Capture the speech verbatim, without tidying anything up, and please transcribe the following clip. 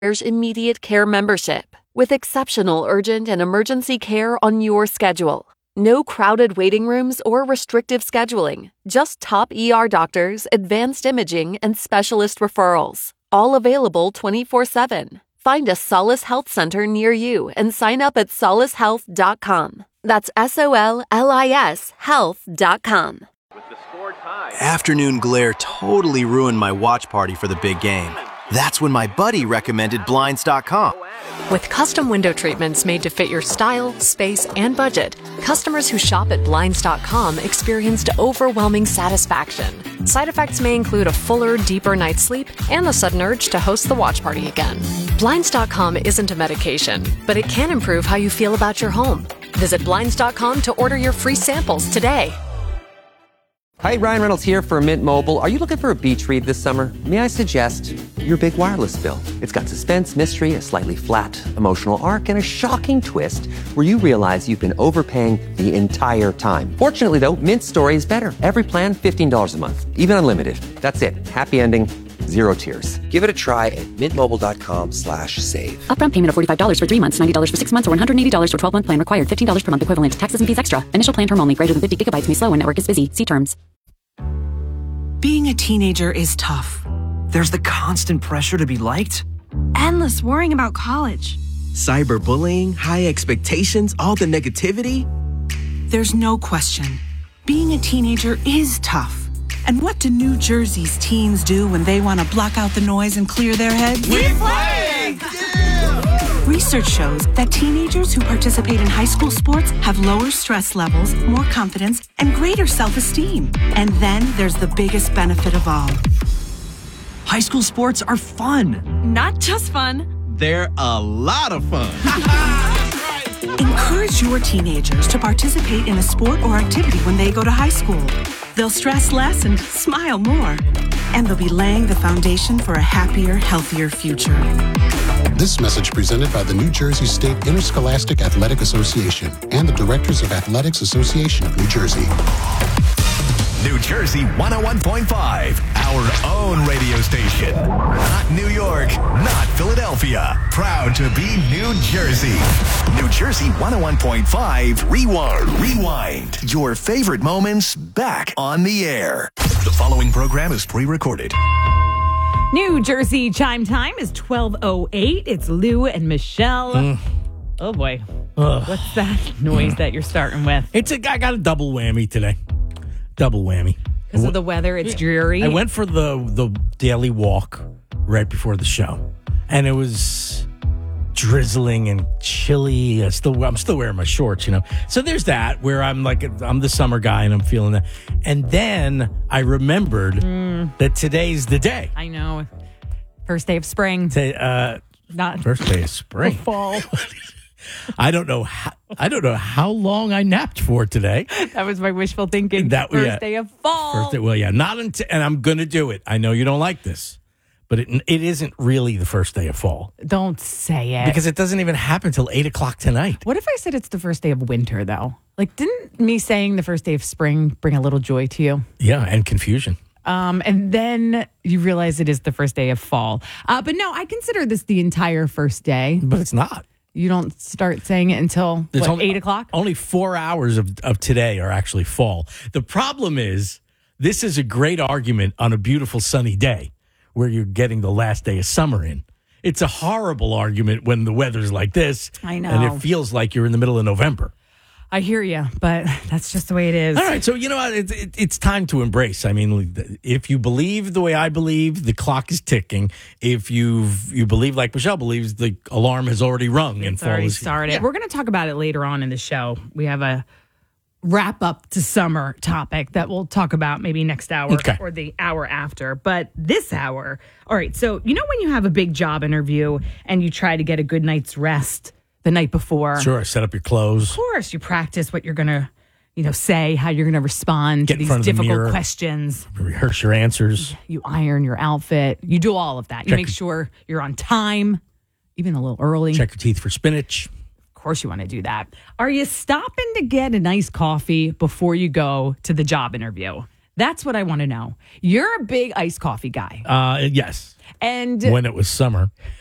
Immediate Care membership with exceptional urgent and emergency care on your schedule. No crowded waiting rooms or restrictive scheduling. Just top E R doctors, advanced imaging, and specialist referrals. All available twenty-four seven. Find a Solace Health Center near you and sign up at solace health dot com. That's S O L L I S health dot com. Afternoon glare totally ruined my watch party for the big game. That's when my buddy recommended Blinds dot com. With custom window treatments made to fit your style, space, and budget, customers who shop at Blinds dot com experienced overwhelming satisfaction. Side effects may include a fuller, deeper night's sleep and the sudden urge to host the watch party again. Blinds dot com isn't a medication, but it can improve how you feel about your home. Visit Blinds dot com to order your free samples today. Hi, Ryan Reynolds here for Mint Mobile. Are you looking for a beach read this summer? May I suggest your big wireless bill? It's got suspense, mystery, a slightly flat, emotional arc, and a shocking twist where you realize you've been overpaying the entire time. Fortunately, though, Mint's story is better. Every plan, fifteen dollars a month. Even unlimited. That's it. Happy ending. Zero tears. Give it a try at mintmobile.com slash save. Upfront payment of forty-five dollars for three months, ninety dollars for six months, or one hundred eighty dollars for twelve-month plan required. fifteen dollars per month equivalent. Taxes and fees extra. Initial plan term only. Greater than fifty gigabytes may slow when network is busy. See terms. Being a teenager is tough. There's the constant pressure to be liked. Endless worrying about college. Cyberbullying, high expectations, all the negativity. There's no question. Being a teenager is tough. And what do New Jersey's teens do when they want to block out the noise and clear their heads? We play! Yeah! Research shows that teenagers who participate in high school sports have lower stress levels, more confidence, and greater self-esteem. And then there's the biggest benefit of all. High school sports are fun. Not just fun. They're a lot of fun. Encourage your teenagers to participate in a sport or activity when they go to high school. They'll stress less and smile more. And they'll be laying the foundation for a happier, healthier future. This message presented by the New Jersey State Interscholastic Athletic Association and the Directors of Athletics Association of New Jersey. New Jersey one oh one point five, our own radio station. Not New York, not Philadelphia. Proud to be New Jersey. New Jersey one oh one point five, Rewind. Rewind. Your favorite moments back on the air. The following program is pre-recorded. New Jersey chime time is twelve oh eight. It's Lou and Michelle. Mm. Oh, boy. Ugh. What's that noise that you're starting with? It's a, I got a double whammy today. Double whammy. Because of the weather, it's dreary. I went for the, the daily walk right before the show, and it was drizzling and chilly. I still, I'm still wearing my shorts, you know. So there's that, where I'm like, I'm the summer guy, and I'm feeling that. And then I remembered mm. that today's the day. I know. First day of spring. T- uh, Not first day of spring. Fall. I don't know. How, I don't know how long I napped for today. That was my wishful thinking. That first yeah, day of fall. First day, well, yeah, not until, and I'm going to do it. I know you don't like this, but it it isn't really the first day of fall. Don't say it, because it doesn't even happen until eight o'clock tonight. What if I said it's the first day of winter, though? Like, didn't me saying the first day of spring bring a little joy to you? Yeah, and confusion. Um, and then you realize it is the first day of fall. Uh, but no, I consider this the entire first day. But it's not. You don't start saying it until, what, only, eight o'clock? Only four hours of, of today are actually fall. The problem is, this is a great argument on a beautiful sunny day where you're getting the last day of summer in. It's a horrible argument when the weather's like this. I know. And it feels like you're in the middle of November. I hear you, but that's just the way it is. All right, so you know what? It, it, it's time to embrace. I mean, if you believe the way I believe, the clock is ticking. If you you believe like Michelle believes, the alarm has already rung and it's already falls. started. Yeah. We're going to talk about it later on in the show. We have a wrap up to summer topic that we'll talk about maybe next hour okay. or the hour after. But this hour, all right. So you know when you have a big job interview and you try to get a good night's rest the night before. Sure, set up your clothes. Of course, you practice what you're going to, you know, say, how you're going to respond Get to these the difficult mirror, questions. Rehearse your answers. You iron your outfit. You do all of that. You Check make sure you're on time, even a little early. Check your teeth for spinach. Of course you want to do that. Are you stopping to get a nice coffee before you go to the job interview? That's what I want to know. You're a big iced coffee guy. Uh, yes. And when it was summer.